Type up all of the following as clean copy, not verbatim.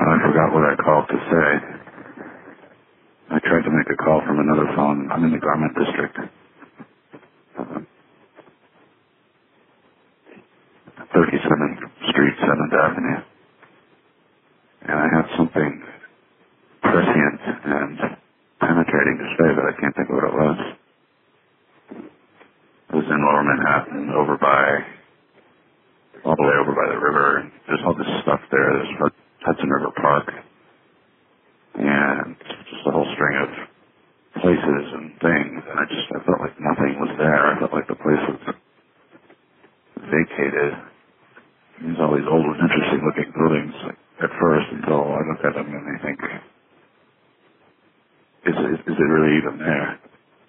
I forgot what I called to say. I tried to make a call from another phone. I'm in the Garment District. 37th Street, 7th Avenue. And I had something prescient and penetrating to say, but I can't think of what it was. It was in Lower Manhattan, all the way over by the river. And there's all this stuff there. There's Hudson River Park. And just a whole string of places and things. And I felt like nothing was there. I felt like the place was vacated. There's all these old, interesting looking buildings at first until I look at them and I think, is it really even there?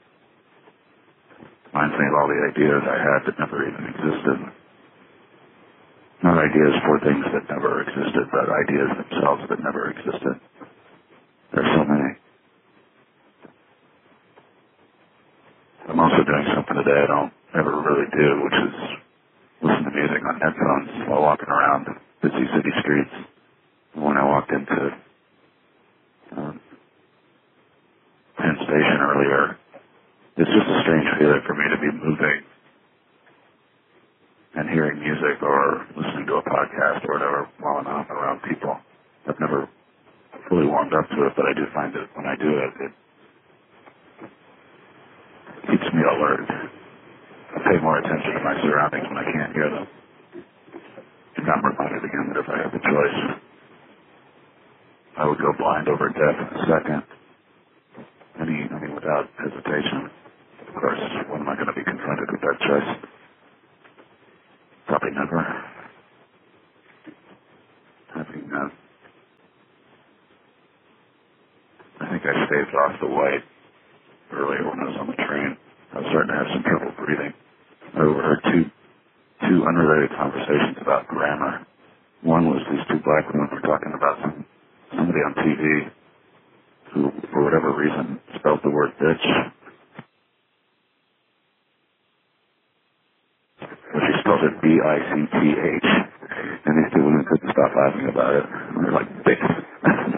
Reminds me of all the ideas I had that never even existed. Not ideas for things that never existed, but ideas themselves that never existed. There's so many. I'm also doing something today I don't ever really do, which is listen to music on headphones while walking around busy city streets. When I walked into Penn Station earlier, it's just a strange feeling for me to be moving and hearing music or listening to a podcast or whatever while I'm out around people. I've never fully warmed up to it, but I do find that when I do it, it keeps me alert. I pay more attention to my surroundings when I can't hear them. And I'm reminded again that if I had the choice, I would go blind over deaf in a second. I mean, without hesitation. Of course, when am I going to be confronted with that choice? Probably never. I think I staved off the white earlier when I was on the train. I was starting to have some trouble breathing. I overheard two unrelated conversations about grammar. One was these two black women were talking about somebody on TV who, for whatever reason, spelled the word bitch. But she spelled it B-I-C-T-H. And these two women couldn't stop laughing about it. And they're like, bitch.